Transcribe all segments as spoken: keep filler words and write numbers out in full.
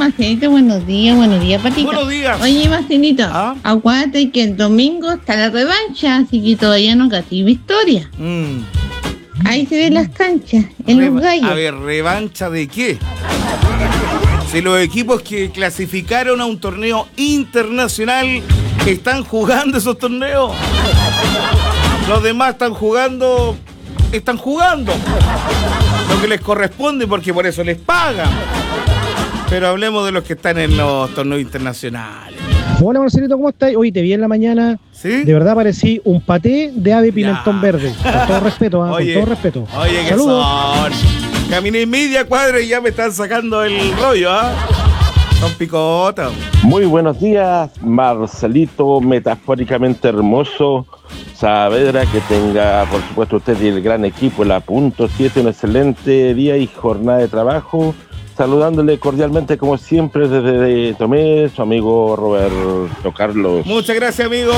Marcelito, buenos días, buenos días, Patito. Buenos días. Oye, Marcelito, ¿Ah? acuérdate que el domingo está la revancha, así que todavía no catí victoria. Mm. Ahí se ven las canchas, en Reva- los gallos. A ver, ¿revancha de qué? Si los equipos que clasificaron a un torneo internacional están jugando esos torneos, los demás están jugando, están jugando lo que les corresponde porque por eso les pagan. Pero hablemos de los que están en los torneos internacionales. Hola Marcelito, ¿cómo estás? Hoy te vi en la mañana. ¿Sí? De verdad parecí un paté de ave pimentón Ya. verde. Con todo respeto, ¿ah? Oye, con todo respeto. Oye, que Saludos. son. Caminé media cuadra y ya me están sacando el rollo, ¿ah? Son picotas. Muy buenos días, Marcelito, metafóricamente hermoso. Saavedra, que tenga, por supuesto, usted y el gran equipo, la punto siete, un excelente día y jornada de trabajo. Saludándole cordialmente, como siempre, desde Tomé, su amigo Roberto Carlos. Muchas gracias, amigo.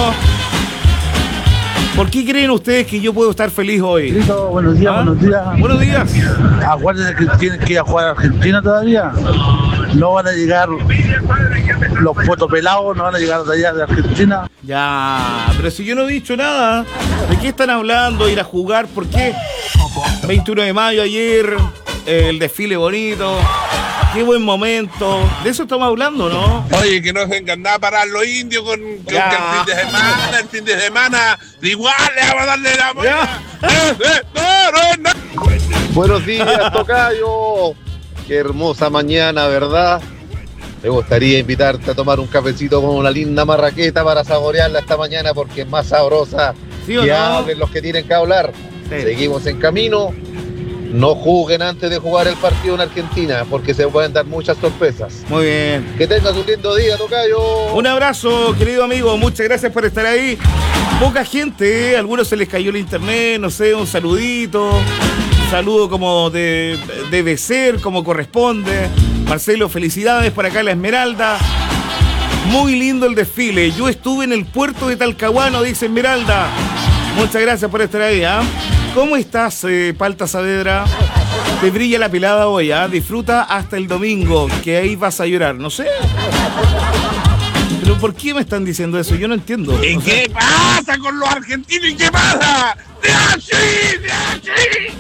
¿Por qué creen ustedes que yo puedo estar feliz hoy? Marcelito, buenos días, ¿Ah? buenos días. Buenos días. Acuérdense que tienen que ir a jugar a Argentina todavía. No van a llegar los fotopelados, no van a llegar de allá de Argentina. Ya, pero si yo no he dicho nada, ¿de qué están hablando? Ir a jugar, ¿por qué? veintiuno de mayo ayer, el desfile bonito, qué buen momento. De eso estamos hablando, ¿no? Oye, que no se vengan a parar los indios con, con que Ya. el fin de semana, el fin de semana, igual le vamos a darle la Ya. Eh, eh, no, no, no. Buenos días, tocayo. Qué hermosa mañana, ¿verdad? Me gustaría invitarte a tomar un cafecito con una linda marraqueta para saborearla esta mañana porque es más sabrosa. ¿Sí o Que no? hablen los que tienen que hablar. Sí. Seguimos en camino. No juguen antes de jugar el partido en Argentina porque se pueden dar muchas sorpresas. Muy bien. Que tengas un lindo día, tocayo. Un abrazo, querido amigo, muchas gracias por estar ahí. Poca gente, ¿eh? A algunos se les cayó el internet, no sé, un saludito, un saludo como de- debe ser, como corresponde. Marcelo, felicidades por acá en La Esmeralda. Muy lindo el desfile. Yo estuve en el puerto de Talcahuano, dice Esmeralda. Muchas gracias por estar ahí, ¿ah? ¿Cómo estás, eh, Palta Saavedra? Te brilla la pelada hoy, ¿ah? Disfruta hasta el domingo, que ahí vas a llorar, no sé. ¿Pero por qué me están diciendo eso? Yo no entiendo. ¿Y O sea, qué pasa con los argentinos? ¿Y qué pasa? ¡De así, de así!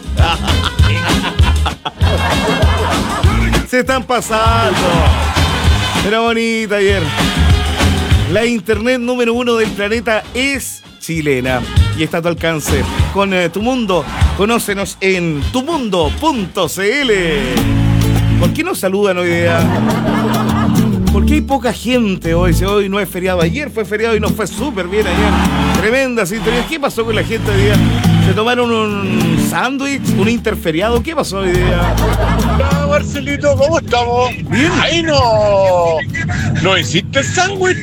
se están pasando. Era bonita ayer. La internet número uno del planeta es chilena y está a tu alcance. Con eh, Tu Mundo, conócenos en tumundo punto cl. ¿Por qué nos saludan hoy día? ¿Por qué hay poca gente hoy? Si hoy no es feriado. Ayer fue feriado y nos fue súper bien ayer. Tremenda sintonía. ¿Qué pasó con la gente hoy día? ¿Se tomaron un sándwich? ¿Un interferiado? ¿Qué pasó hoy día? Hola, Marcelito, ¿cómo estamos? Bien. Ahí no. ¿No hiciste sándwich?